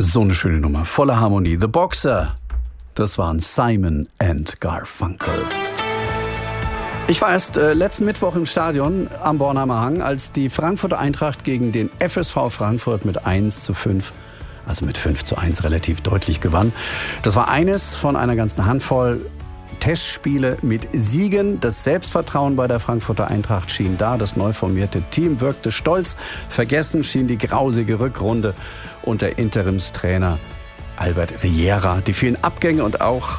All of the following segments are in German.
So eine schöne Nummer, voller Harmonie. The Boxer, das waren Simon and Garfunkel. Ich war erst letzten Mittwoch im Stadion am Bornheimer Hang, als die Frankfurter Eintracht gegen den FSV Frankfurt mit 1:5, also mit 5:1 relativ deutlich gewann. Das war eines von einer ganzen Handvoll Testspiele mit Siegen. Das Selbstvertrauen bei der Frankfurter Eintracht schien da. Das neu formierte Team wirkte stolz. Vergessen schien die grausige Rückrunde unter Interimstrainer Albert Riera. Die vielen Abgänge und auch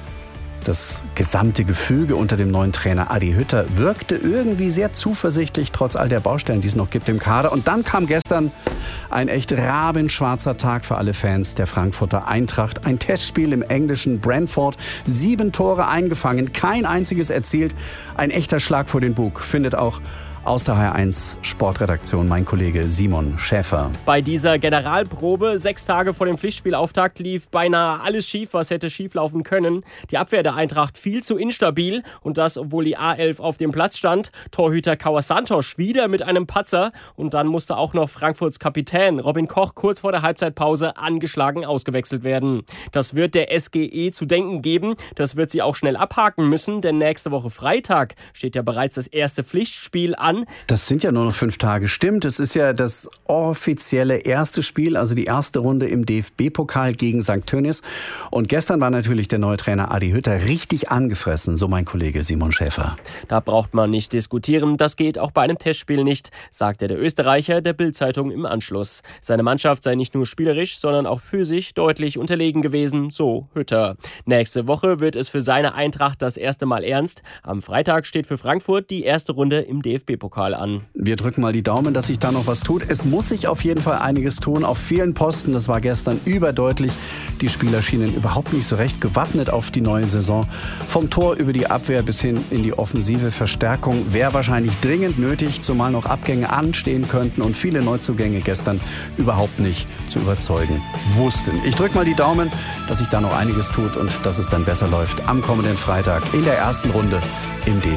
das gesamte Gefüge unter dem neuen Trainer Adi Hütter wirkte irgendwie sehr zuversichtlich, trotz all der Baustellen, die es noch gibt im Kader. Und dann kam gestern ein echt rabenschwarzer Tag für alle Fans der Frankfurter Eintracht. Ein Testspiel im englischen Brentford. 7 Tore eingefangen, kein einziges erzielt. Ein echter Schlag vor den Bug, findet auch aus der HR1 Sportredaktion mein Kollege Simon Schäfer. Bei dieser Generalprobe 6 Tage vor dem Pflichtspielauftakt lief beinahe alles schief, was hätte schief laufen können. Die Abwehr der Eintracht viel zu instabil und das, obwohl die A11 auf dem Platz stand. Torhüter Kauer Santos wieder mit einem Patzer und dann musste auch noch Frankfurts Kapitän Robin Koch kurz vor der Halbzeitpause angeschlagen ausgewechselt werden. Das wird der SGE zu denken geben. Das wird sie auch schnell abhaken müssen, denn nächste Woche Freitag steht ja bereits das erste Pflichtspiel an. Das sind ja nur noch 5 Tage. Stimmt, es ist ja das offizielle erste Spiel, also die erste Runde im DFB-Pokal gegen St. Tönnies. Und gestern war natürlich der neue Trainer Adi Hütter richtig angefressen, so mein Kollege Simon Schäfer. Da braucht man nicht diskutieren, das geht auch bei einem Testspiel nicht, sagte der Österreicher der Bild-Zeitung im Anschluss. Seine Mannschaft sei nicht nur spielerisch, sondern auch physisch deutlich unterlegen gewesen, so Hütter. Nächste Woche wird es für seine Eintracht das erste Mal ernst. Am Freitag steht für Frankfurt die erste Runde im DFB-Pokal an. Wir drücken mal die Daumen, dass sich da noch was tut. Es muss sich auf jeden Fall einiges tun. Auf vielen Posten, das war gestern überdeutlich. Die Spieler schienen überhaupt nicht so recht gewappnet auf die neue Saison. Vom Tor über die Abwehr bis hin in die offensive Verstärkung wäre wahrscheinlich dringend nötig, zumal noch Abgänge anstehen könnten und viele Neuzugänge gestern überhaupt nicht zu überzeugen wussten. Ich drücke mal die Daumen, dass sich da noch einiges tut und dass es dann besser läuft am kommenden Freitag in der ersten Runde im DFB.